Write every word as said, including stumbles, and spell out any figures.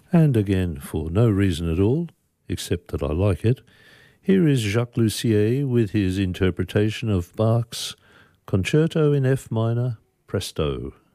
And again, for no reason at all, except that I like it, here is Jacques Lussier with his interpretation of Bach's Concerto in F minor, Presto.